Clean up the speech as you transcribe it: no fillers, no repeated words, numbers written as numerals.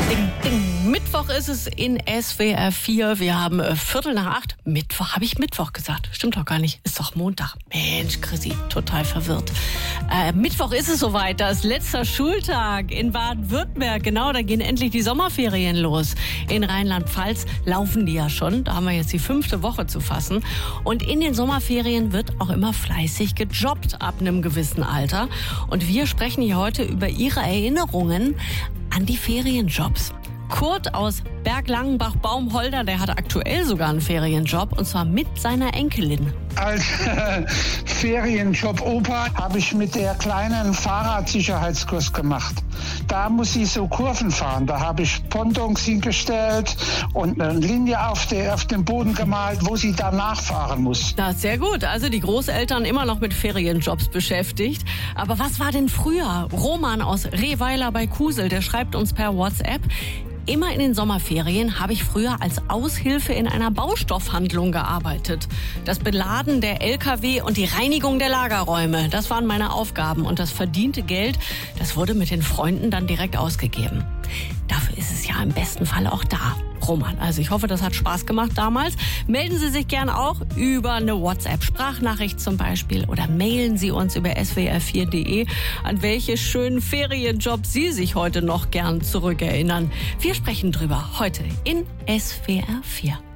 Ding, ding. Mittwoch ist es in SWR 4. Wir haben 7:45. Mittwoch, habe ich Mittwoch gesagt? Stimmt doch gar nicht. Ist doch Montag. Mensch, Chrissy, total verwirrt. Mittwoch ist es soweit. Das ist letzter Schultag in Baden-Württemberg. Genau, da gehen endlich die Sommerferien los. In Rheinland-Pfalz laufen die ja schon. Da haben wir jetzt die 5. Woche zu fassen. Und in den Sommerferien wird auch immer fleißig gejobbt ab einem gewissen Alter. Und wir sprechen hier heute über Ihre Erinnerungen an die Ferienjobs. Kurt aus Berglangenbach-Baumholder, der hat aktuell sogar einen Ferienjob, und zwar mit seiner Enkelin. Als Ferienjob-Opa habe ich mit der kleinen Fahrradsicherheitskurs gemacht. Da muss sie so Kurven fahren. Da habe ich Pontons hingestellt und eine Linie auf den Boden gemalt, wo sie danach fahren muss. Das ist sehr gut. Also die Großeltern immer noch mit Ferienjobs beschäftigt. Aber was war denn früher? Roman aus Rehweiler bei Kusel, der schreibt uns per WhatsApp: Immer in den Sommerferien habe ich früher als Aushilfe in einer Baustoffhandlung gearbeitet. Das Beladen der LKW und die Reinigung der Lagerräume, das waren meine Aufgaben. Und das verdiente Geld, das wurde mit den Freunden dann direkt ausgegeben. Dafür ist es ja im besten Fall auch da. Roman, also ich hoffe, das hat Spaß gemacht damals. Melden Sie sich gern auch über eine WhatsApp-Sprachnachricht zum Beispiel oder mailen Sie uns über swr4.de, an welche schönen Ferienjobs Sie sich heute noch gern zurückerinnern. Wir sprechen drüber heute in SWR 4.